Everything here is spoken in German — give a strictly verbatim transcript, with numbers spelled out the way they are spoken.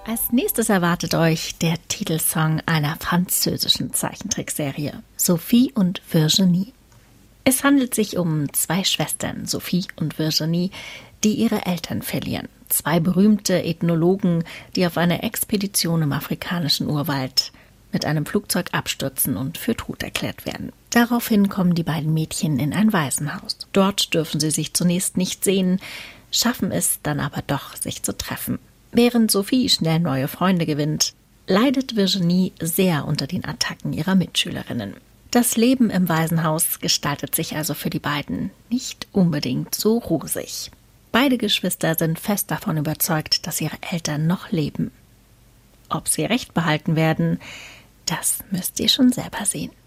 Als nächstes erwartet euch der Titelsong einer französischen Zeichentrickserie, Sophie und Virginie. Es handelt sich um zwei Schwestern, Sophie und Virginie, die ihre Eltern verlieren. Zwei berühmte Ethnologen, die auf einer Expedition im afrikanischen Urwald mit einem Flugzeug abstürzen und für tot erklärt werden. Daraufhin kommen die beiden Mädchen in ein Waisenhaus. Dort dürfen sie sich zunächst nicht sehen, schaffen es dann aber doch, sich zu treffen. Während Sophie schnell neue Freunde gewinnt, leidet Virginie sehr unter den Attacken ihrer Mitschülerinnen. Das Leben im Waisenhaus gestaltet sich also für die beiden nicht unbedingt so rosig. Beide Geschwister sind fest davon überzeugt, dass ihre Eltern noch leben. Ob sie recht behalten werden, das müsst ihr schon selber sehen.